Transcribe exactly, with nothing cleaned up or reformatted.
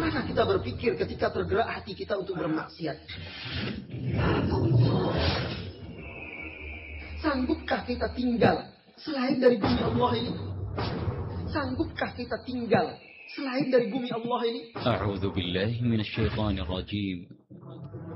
Bagaimana kita berpikir ketika tergerak hati kita untuk bermaksiat? Sanggupkah kita tinggal selain dari bumi Allah ini? Sanggupkah kita tinggal selain dari bumi Allah ini? A'udzu billahi minasyaitonir rajim.